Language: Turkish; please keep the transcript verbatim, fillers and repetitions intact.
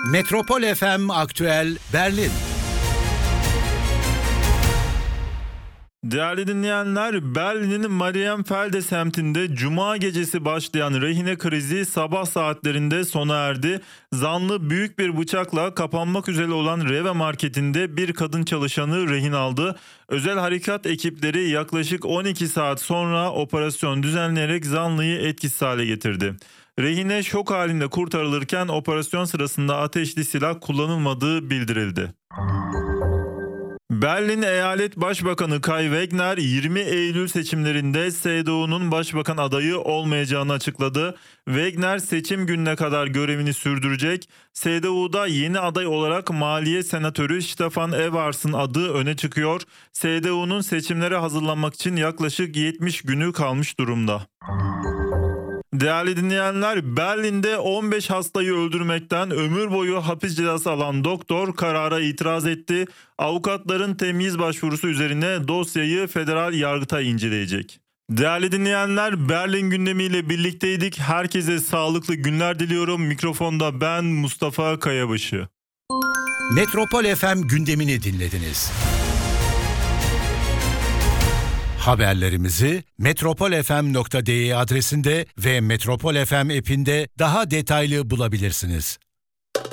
Metropol F M Aktüel Berlin. Değerli dinleyenler, Berlin'in Marienfelde semtinde Cuma gecesi başlayan rehine krizi sabah saatlerinde sona erdi. Zanlı büyük bir bıçakla kapanmak üzere olan Rewe marketinde bir kadın çalışanı rehin aldı. Özel harekat ekipleri yaklaşık on iki saat sonra operasyon düzenleyerek zanlıyı etkisiz hale getirdi. Rehine şok halinde kurtarılırken operasyon sırasında ateşli silah kullanılmadığı bildirildi. Berlin Eyalet Başbakanı Kai Wegner yirmi Eylül seçimlerinde S D U'nun başbakan adayı olmayacağını açıkladı. Wegner seçim gününe kadar görevini sürdürecek. S D U'da yeni aday olarak Maliye Senatörü Stefan Evars'ın adı öne çıkıyor. S D U'nun seçimlere hazırlanmak için yaklaşık yetmiş günü kalmış durumda. Değerli dinleyenler, Berlin'de on beş hastayı öldürmekten ömür boyu hapis cezası alan doktor karara itiraz etti. Avukatların temyiz başvurusu üzerine dosyayı federal yargıtay inceleyecek. Değerli dinleyenler, Berlin gündemiyle birlikteydik. Herkese sağlıklı günler diliyorum. Mikrofonda ben Mustafa Kayabaşı. Metropol F M gündemini dinlediniz. Haberlerimizi metropol f m nokta d e adresinde ve Metropol F M app'inde daha detaylı bulabilirsiniz.